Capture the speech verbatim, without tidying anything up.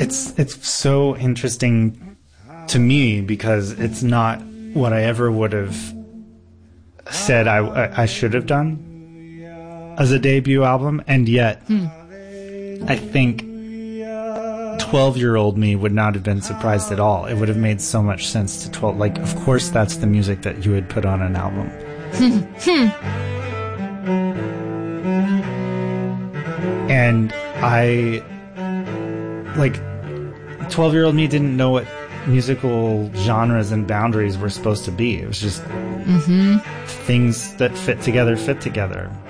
it's it's so interesting to me because it's not what I ever would have said I, I, I should have done as a debut album, and yet hmm. I think twelve-year-old me would not have been surprised at all. It would have made so much sense to twelve. Like, of course, that's the music that you would put on an album. And I, like, twelve-year-old me didn't know what musical genres and boundaries were supposed to be. It was just mm-hmm. things that fit together fit together.